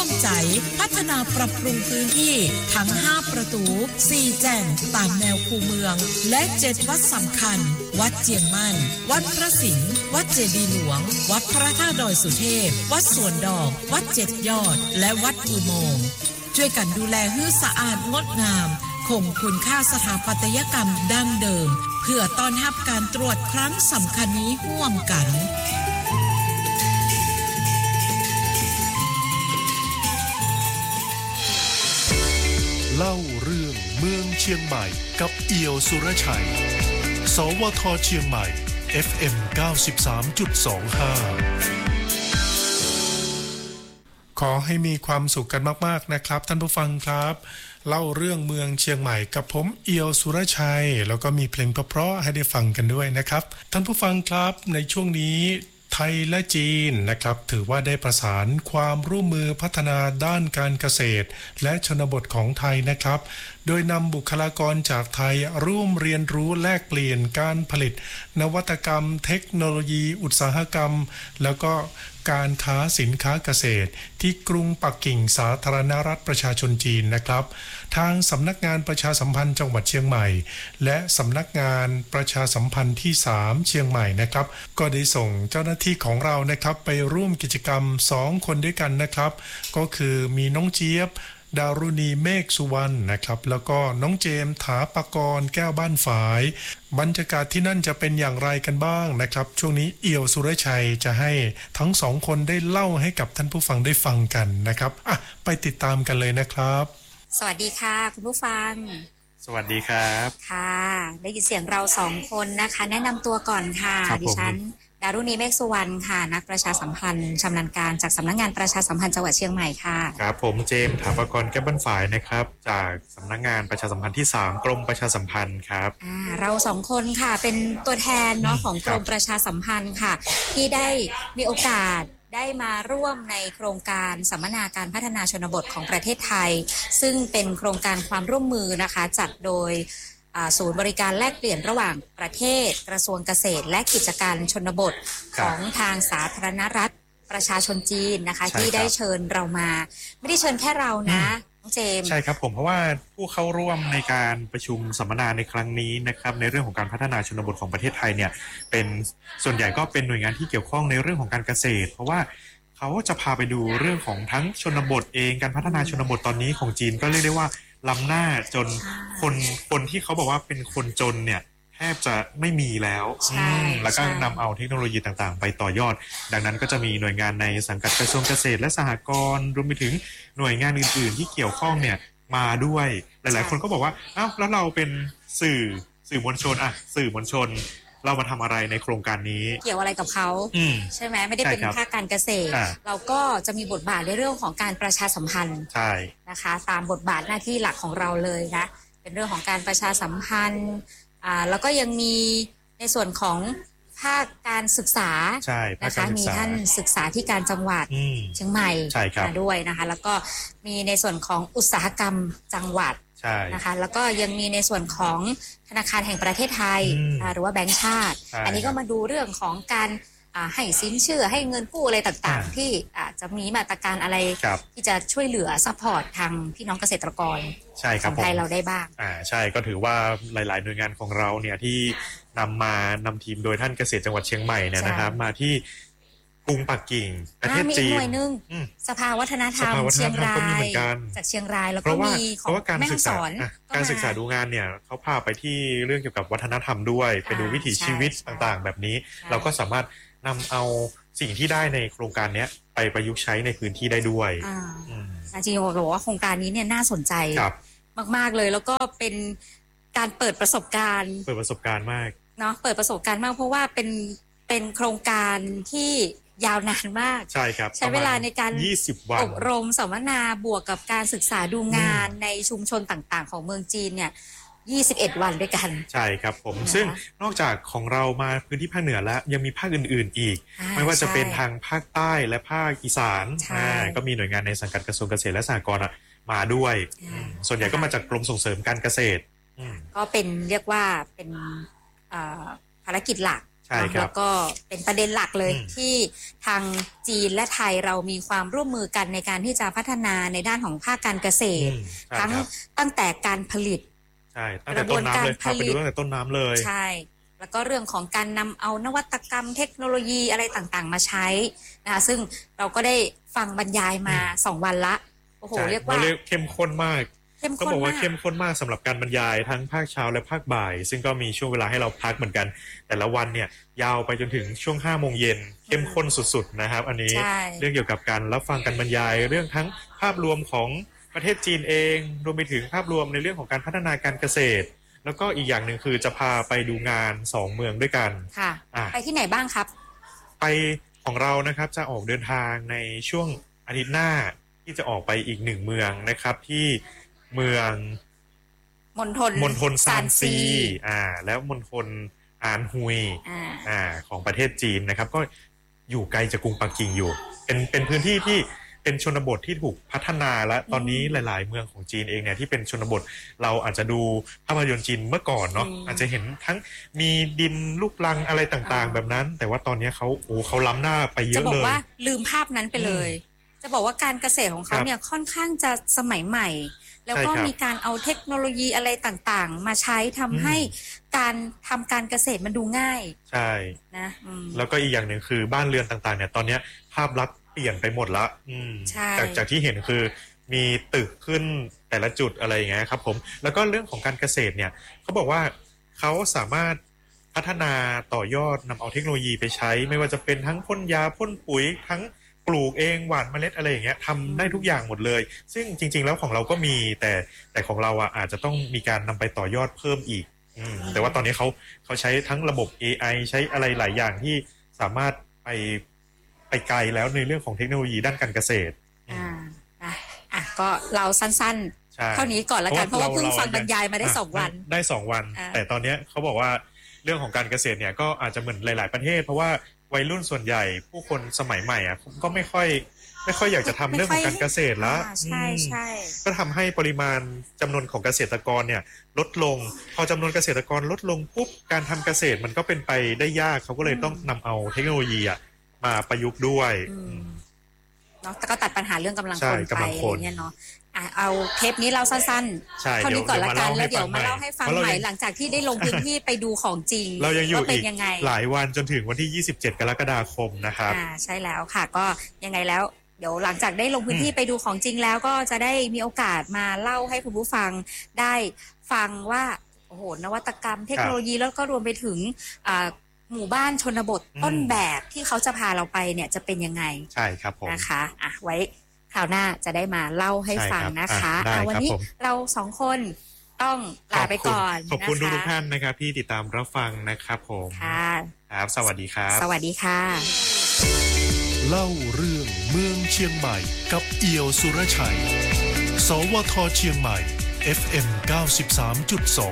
มใจพัฒนาปรับปรุงพื้นที่ทั้ง5ประตู4แจ่งตามแนวคูเมืองและ7วัดสำคัญวัดเจียงมั่นวัดพระสิงห์วัดเจดีย์หลวงวัดพระธาตุดอยสุเทพวัดสวนดอกวัด7ยอดและวัดอุโมงค์ช่วยกันดูแลให้สะอาดงดงามคงคุณค่าสถาปัตยกรรมดั้งเดิมเพื่อต้อนรับการตรวจครั้งสำคัญนี้ร่วมกันเล่าเรื่องเมืองเชียงใหม่กับเอี่ยวสุรชัยสวทเชียงใหม่ FM 93.25 ขอให้มีความสุขกันมากๆนะครับท่านผู้ฟังครับเล่าเรื่องเมืองเชียงใหม่กับผมเอี่ยวสุรชัยแล้วก็มีเพลงเพราะๆให้ได้ฟังกันด้วยนะครับท่านผู้ฟังครับในช่วงนี้ไทยและจีนนะครับถือว่าได้ประสานความร่วมมือพัฒนาด้านการเกษตรและชนบทของไทยนะครับโดยนำบุคลากรจากไทยร่วมเรียนรู้แลกเปลี่ยนการผลิตนวัตกรรมเทคโนโลยีอุตสาหกรรมแล้วก็การค้าสินค้าเกษตรที่กรุงปักกิ่งสาธารณรัฐประชาชนจีนนะครับทางสำนักงานประชาสัมพันธ์จังหวัดเชียงใหม่และสำนักงานประชาสัมพันธ์ที่3เชียงใหม่นะครับก็ได้ส่งเจ้าหน้าที่ของเรานะครับไปร่วมกิจกรรม2คนด้วยกันนะครับก็คือมีน้องเจี๊ยบดารุณีเมฆสุวรรณนะครับแล้วก็น้องเจมถาปกรแก้วบ้านฝายบรรยากาศที่นั่นจะเป็นอย่างไรกันบ้างนะครับช่วงนี้เอี่ยวสุรชัยจะให้ทั้ง2คนได้เล่าให้กับท่านผู้ฟังได้ฟังกันนะครับไปติดตามกันเลยนะครับสวัสดีค่ะคุณผู้ฟังสวัสดีครับค่ะได้ยินเสียงเรา2คนนะคะแนะนำตัวก่อนค่ะดิฉันดารุณีเมฆสุวรรณค่ะนักประชาสัมพันธ์ชำนาญการจากสำนักงานประชาสัมพันธ์จังหวัดเชียงใหม่ค่ะครับผมเจมส์ถาปกรแก้วบ้านฝายนะครับจากสำนักงานประชาสัมพันธ์ที่3กรมประชาสัมพันธ์ครับเรา2คนค่ะเป็นตัวแทนเนาะของกรมประชาสัมพันธ์ค่ะที่ได้มีโอกาสได้มาร่วมในโครงการสัมมนาการพัฒนาชนบทของประเทศไทยซึ่งเป็นโครงการความร่วมมือนะคะจัดโดยศูนย์บริการแลกเปลี่ยนระหว่างประเทศกระทรวงเกษตรและกิจการชนบทของทางสาธารณรัฐประชาชนจีนนะคะที่ได้เชิญเรามาไม่ได้เชิญแค่เรานะน้องเจมใช่ครับผมเพราะว่าผู้เข้าร่วมในการประชุมสัมมนาในครั้งนี้นะครับในเรื่องของการพัฒนาชนบทของประเทศไทยเนี่ยเป็นส่วนใหญ่ก็เป็นหน่วยงานที่เกี่ยวข้องในเรื่องของการเกษตรเพราะว่าเขาจะพาไปดูเรื่องของทั้งชนบทเองการพัฒนาชนบทตอนนี้ของจีนก็เรียกได้ว่าล้ำหน้าจนคนที่เขาบอกว่าเป็นคนจนเนี่ยแทบจะไม่มีแล้วแล้วก็นำเอาเทคโนโลยีต่างๆไปต่อยอดดังนั้นก็จะมีหน่วยงานในสังกัดกระทรวงเกษตรและสหกรณ์รวมไปถึงหน่วยงานอื่นๆที่เกี่ยวข้องเนี่ยมาด้วยหลายๆคนก็บอกว่าอ้าวแล้วเราเป็นสื่อมวลชนสื่อมวลชนเรามาทำอะไรในโครงการนี้เกี่ยวอะไรกับเขาใช่ไหมไม่ได้เป็นภาคการเกษตรเราก็จะมีบทบาทในเรื่องของการประชาสัมพันธ์นะคะตามบทบาทหน้าที่หลักของเราเลยนะเป็นเรื่องของการประชาสัมพันธ์แล้วก็ยังมีในส่วนของภาคการศึกษานะคะมีท่านศึกษาที่การจังหวัดเชียงใหม่มาด้วยนะคะแล้วก็มีในส่วนของอุตสาหกรรมจังหวัดนะคะแล้วก็ยังมีในส่วนของธนาคารแห่งประเทศไทยหรือว่าแบงก์ชาติอันนี้ก็มาดูเรื่องของการให้สินเชื่อให้เงินกู้อะไรต่างๆที่จะมีมาตรการอะไรที่จะช่วยเหลือซัพพอร์ตทางพี่น้องเกษตรกรของไทยเราได้บ้างใช่ก็ถือว่าหลายๆหน่วยงานของเราเนี่ยที่นำทีมโดยท่านเกษตรจังหวัดเชียงใหม่เนี่ยนะครับมาที่กรุงปักกิ่งประเทศจีนมีหน่วยนึงสภาวัฒนธรรมเชียงรายจากเชียงรายแล้วก็มีของแม่ฮ่องสอนการศึกษาดูงานเนี่ยเขาพาไปที่เรื่องเกี่ยวกับวัฒนธรรมด้วยไปดูวิถีชีวิตต่างๆแบบนี้เราก็สามารถนำเอาสิ่งที่ได้ในโครงการนี้ไปประยุกต์ใช้ในพื้นที่ได้ด้วยจริงๆบอกว่าโครงการนี้เนี่ยน่าสนใจมากๆเลยแล้วก็เป็นการเปิดประสบการณ์มากเนาะเปิดประสบการณ์มากเพราะว่าเป็นโครงการที่ยาวนานมากใช่ครับใช้เวลาในการ 20 วันอบรมสัมมนาบวกกับการศึกษาดูงานในชุมชนต่างๆของเมืองจีนเนี่ย21 วันด้วยกันใช่ครับผมซึ่งนอกจากของเรามาพื้นที่ภาคเหนือแล้วยังมีภาคอื่นๆอีกไม่ว่าจะเป็นทางภาคใต้และภาคอีสานก็มีหน่วยงานในสังกัดกระทรวงเกษตรและสหกรณ์มาด้วยส่วนใหญ่ก็มาจากกรมส่งเสริมการเกษตรก็เป็นเรียกว่าเป็นภารกิจหลักแล้วก็เป็นประเด็นหลักเลยที่ทางจีนและไทยเรามีความร่วมมือกันในการที่จะพัฒนาในด้านของภาคการเกษตรตั้งแต่การผลิตตั้งแต่ต้นน้ำเลยไปดูตั้งแต่ต้นน้ำเลยใช่แล้วก็เรื่องของการนำเอานวัตกรรมเทคโนโลยีอะไรต่างๆมาใช้นะคะซึ่งเราก็ได้ฟังบรรยายมา2วันละโอ้โหเรียกว่าเข้มข้นมากก็บอกว่าเข้มข้นมากสำหรับการบรรยายทั้งภาคเช้าและภาคบ่ายซึ่งก็มีช่วงเวลาให้เราพักเหมือนกันแต่ละวันเนี่ยยาวไปจนถึงช่วง 5 โมงเย็นเข้มข้นสุดๆนะครับอันนี้เรื่องเกี่ยวกับการรับฟังการบรรยายเรื่องทั้งภาพรวมของประเทศจีนเองรวมไปถึงภาพรวมในเรื่องของการพัฒนาการเกษตรแล้วก็อีกอย่างหนึ่งคือจะพาไปดูงาน2เมืองด้วยกันค่ะไปที่ไหนบ้างครับไปของเรานะครับจะออกเดินทางในช่วงอาทิตย์หน้าที่จะออกไปอีก1เมืองนะครับที่เมืองมณฑลซานซีแล้วมณฑลอานฮุยของประเทศจีนนะครับก็อยู่ไกลจากกรุงปักกิ่งอยู่เป็นพื้นที่ที่เป็นชนบทที่ถูกพัฒนาและตอนนี้หลายๆเมืองของจีนเองเนี่ยที่เป็นชนบทเราอาจจะดูภาพยนตร์จีนเมื่อก่อนเนาะอาจจะเห็นทั้งมีดินลูกรังอะไรต่างๆแบบนั้นแต่ว่าตอนนี้เขาล้ำหน้าไปเยอะเลยจะบอกว่าลืมภาพนั้นไปเลยจะบอกว่าการเกษตรของเขาเนี่ยค่อนข้างจะสมัยใหม่แล้วก็มีการเอาเทคโนโลยีอะไรต่างๆมาใช้ทำให้การทำการเกษตรมันดูง่ายใช่นะแล้วก็อีกอย่างหนึ่งคือบ้านเรือนต่างๆเนี่ยตอนนี้ภาพลักษณ์เปลี่ยนไปหมดละจากที่เห็นคือมีตึกขึ้นแต่ละจุดอะไรอย่างเงี้ยครับผมแล้วก็เรื่องของการเกษตรเนี่ยเขาบอกว่าเขาสามารถพัฒนาต่อยอดนำเอาเทคโนโลยีไปใช้ไม่ว่าจะเป็นทั้งพ่นยาพ่นปุ๋ยทั้งปลูกเองหว่านเมล็ดอะไรอย่างเงี้ยทำได้ทุกอย่างหมดเลยซึ่งจริงๆแล้วของเราก็มีแต่ของเราอาจจะต้องมีการนำไปต่อยอดเพิ่มอีกแต่ว่าตอนนี้เขาใช้ทั้งระบบ AI ใช้อะไรหลายอย่างที่สามารถไปไกลแล้วในเรื่องของเทคโนโลยีด้านการเกษตรก็เราสั้นๆเท่านี้ก่อนละกันเพราะว่าเพิ่งฟังบรรยายมาได้2วันได้2วันแต่ตอนนี้เขาบอกว่าเรื่องของการเกษตรเนี่ยก็อาจจะเหมือนหลายๆประเทศเพราะว่าวัยรุ่นส่วนใหญ่ผู้คนสมัยใหม่ก็ไม่ค่อยอยากจะทำเรื่องของการเกษตรแล้วใช่ก็ทำให้ปริมาณจำนวนของเกษตรกรเนี่ยลดลงพอจำนวนเกษตรกรลดลงปุ๊บการทำเกษตรมันก็เป็นไปได้ยากเขาก็เลยต้องนำเอาเทคโนโลยีมาประยุกต์ด้วยเนาะแต่ก็ตัดปัญหาเรื่องกำลังคนไปเนี่ยเนาะเอาเทปนี้เราสั้นๆเท่านี้ก่อนละกันแล้วเดี๋ยวมาเล่าให้ฟังใหม่หลังจากที่ได้ลงพื้นที่ไปดูของจริงเรายังอยู่อีกหลายวันจนถึงวันที่27กรกฎาคมนะครับใช่แล้วค่ะก็ยังไงแล้วเดี๋ยวหลังจากได้ลงพื้นที่ไปดูของจริงแล้วก็จะได้มีโอกาสมาเล่าให้คุณผู้ฟังได้ฟังว่าโอ้โหนวัตกรรมเทคโนโลยีแล้วก็รวมไปถึงหมู่บ้านชนบทต้นแบบที่เขาจะพาเราไปเนี่ยจะเป็นยังไงใช่ครับผมนะคะไว้คราวหน้าจะได้มาเล่าให้ฟังนะคะวันนี้เรา2คนต้องลาไปก่อนขอบคุณทุกท่านนะครับที่ติดตามรับฟังนะครับผมครับสวัสดีครับสวัสดีค่ะเล่าเรื่องเมืองเชียงใหม่กับเอี่ยวสุรชัยสวทเชียงใหม่ FM 93.2